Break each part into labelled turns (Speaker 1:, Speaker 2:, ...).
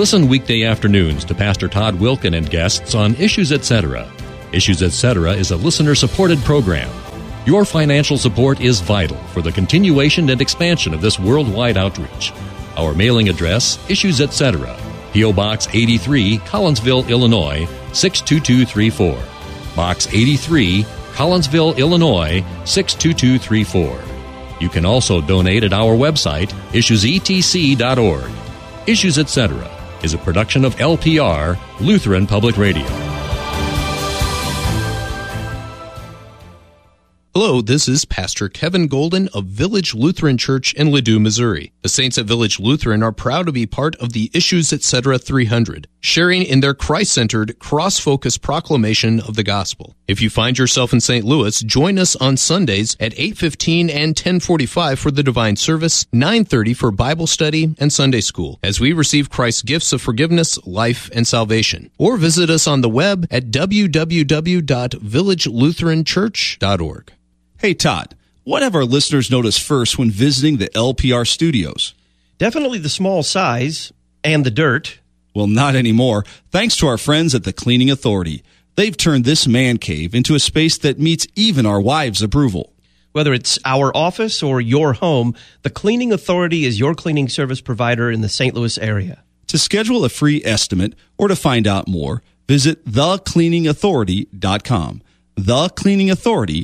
Speaker 1: Listen weekday afternoons to Pastor Todd Wilkin and guests on Issues Etc. Issues Etc. is a listener-supported program. Your financial support is vital for the continuation and expansion of this worldwide outreach. Our mailing address, Issues Etc., P.O. Box 83, Collinsville, Illinois, 62234. Box 83, Collinsville, Illinois, 62234. You can also donate at our website, issuesetc.org. Issues Etc. is a production of LPR, Lutheran Public Radio.
Speaker 2: Hello, this is Pastor Kevin Golden of Village Lutheran Church in Ladue, Missouri. The saints at Village Lutheran are proud to be part of the Issues Etc. 300, sharing in their Christ-centered, cross-focused proclamation of the gospel. If you find yourself in St. Louis, join us on Sundays at 8:15 and 10:45 for the divine service, 9:30 for Bible study and Sunday school, as we receive Christ's gifts of forgiveness, life, and salvation. Or visit us on the web at www.villagelutheranchurch.org.
Speaker 3: Hey, Todd, what have our listeners noticed first when visiting the LPR studios?
Speaker 4: Definitely the small size and the dirt.
Speaker 3: Well, not anymore, thanks to our friends at the Cleaning Authority. They've turned this man cave into a space that meets even our wives' approval.
Speaker 4: Whether it's our office or your home, the Cleaning Authority is your cleaning service provider in the St. Louis area.
Speaker 3: To schedule a free estimate or to find out more, visit thecleaningauthority.com. thecleaningauthority.com.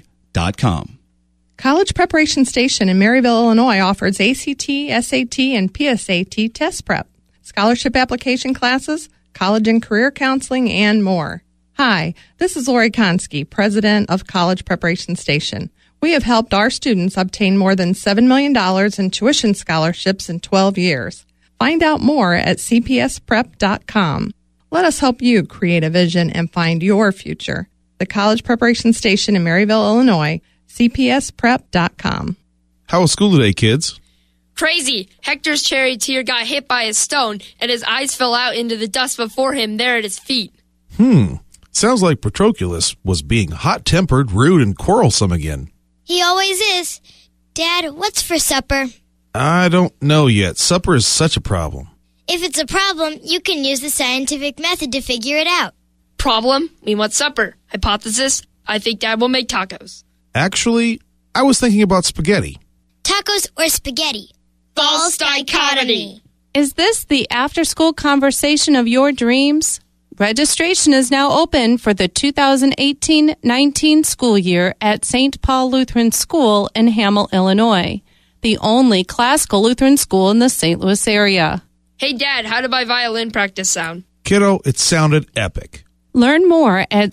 Speaker 5: College Preparation Station in Maryville, Illinois offers ACT, SAT, and PSAT test prep, scholarship application classes, college and career counseling, and more. Hi, this is Lori Konski, president of College Preparation Station. We have helped our students obtain more than $7 million in tuition scholarships in 12 years. Find out more at cpsprep.com. Let us help you create a vision and find your future. The College Preparation Station in Maryville, Illinois, cpsprep.com.
Speaker 6: How was school today, kids?
Speaker 7: Crazy! Hector's charioteer got hit by a stone, and his eyes fell out into the dust before him there at his feet.
Speaker 6: Sounds like Patroclus was being hot-tempered, rude, and quarrelsome again.
Speaker 8: He always is. Dad, what's for supper?
Speaker 6: I don't know yet. Supper is such a problem.
Speaker 8: If it's a problem, you can use the scientific method to figure it out.
Speaker 7: Problem? We want supper. Hypothesis? I think Dad will make tacos.
Speaker 6: Actually, I was thinking about spaghetti.
Speaker 8: Tacos or spaghetti?
Speaker 7: False dichotomy.
Speaker 9: Is this the after-school conversation of your dreams? Registration is now open for the 2018-19 school year at St. Paul Lutheran School in Hamel, Illinois, the only classical Lutheran school in the St. Louis area.
Speaker 7: Hey, Dad, how did my violin practice sound?
Speaker 6: Kiddo, it sounded epic.
Speaker 9: Learn more at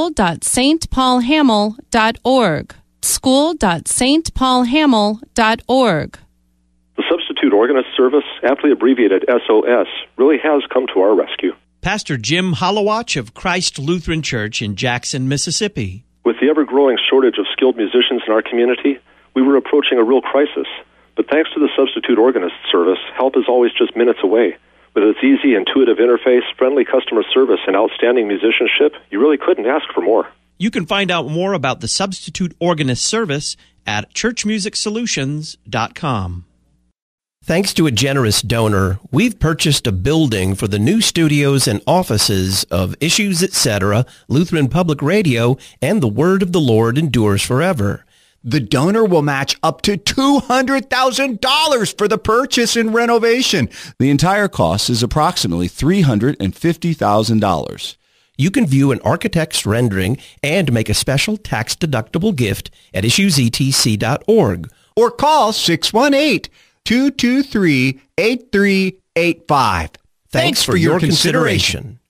Speaker 9: school.stpaulhamel.org. school.stpaulhamel.org.
Speaker 10: The Substitute Organist Service, aptly abbreviated SOS, really has come to our rescue.
Speaker 4: Pastor Jim Hollowatch of Christ Lutheran Church in Jackson, Mississippi.
Speaker 10: With the ever-growing shortage of skilled musicians in our community, we were approaching a real crisis. But thanks to the Substitute Organist Service, help is always just minutes away. With its easy, intuitive interface, friendly customer service, and outstanding musicianship, you really couldn't ask for more.
Speaker 4: You can find out more about the Substitute Organist Service at churchmusicsolutions.com.
Speaker 11: Thanks to a generous donor, we've purchased a building for the new studios and offices of Issues Etc., Lutheran Public Radio, and The Word of the Lord Endures Forever.
Speaker 12: The donor will match up to $200,000 for the purchase and renovation. The entire cost is approximately $350,000.
Speaker 11: You can view an architect's rendering and make a special tax-deductible gift at issuesetc.org.
Speaker 12: Or call 618-223-8385.
Speaker 11: Thanks for your consideration.